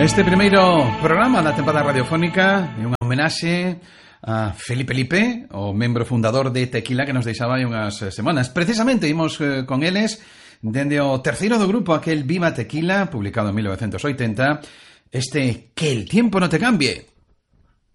Este primeiro programa da tempada radiofónica é unha homenaxe a Felipe Lipe, o membro fundador de Tequila, que nos deixaba hai unhas semanas. Precisamente imos con eles dende o terceiro do grupo, aquel Viva Tequila, publicado en 1980, este Que el tiempo no te cambie.